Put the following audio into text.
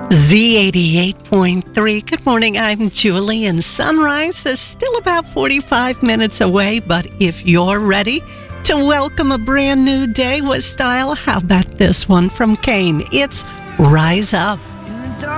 Z88.3. Good morning, I'm Julie, and sunrise is still about 45 minutes away, but if you're ready to welcome a brand new day with style, how about this one from Kane? It's Rise Up.